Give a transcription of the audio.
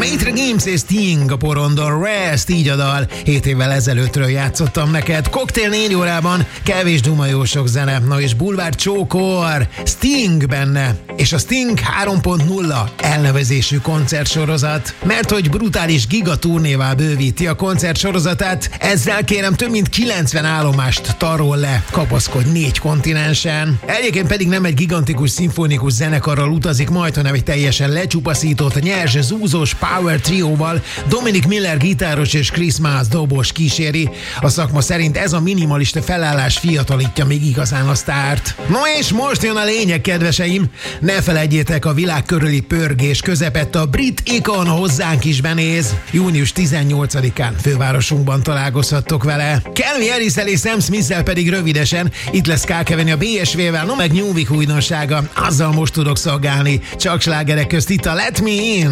Maitre Games és Sting a porondon, Rest, így a dal. 7 évvel ezelőttről játszottam neked. Cocktail 4 órában, kevés duma, jó sok zene. Na és Bulvár csókor, Sting benne. És a Sting 3.0 elnevezésű koncertsorozat. Mert hogy brutális gigaturnévá bővíti a koncertsorozatát, ezzel kérem több mint 90 állomást tarol le, kapaszkodj 4 kontinensen. Egyébként pedig nem egy gigantikus szimfonikus zenekarral utazik majd, hanem egy teljesen lecsupaszított, nyers, zúzós power trióval. Dominic Miller gitáros és Chris Maas dobos kíséri. A szakma szerint ez a minimalista felállás fiatalítja még igazán a sztárt. No és most jön a lényeg, kedveseim! Ne felejtjétek, a világ körüli pörgés közepette a brit ikon hozzánk is benéz. Június 18-án fővárosunkban találkozhattok vele. Calvin Harris-el és Sam Smith-el pedig rövidesen itt lesz K. Kevin a BSV-vel, no meg New Week újdonsága. Azzal most tudok szolgálni. Csak slágerek közt itt a Let Me In!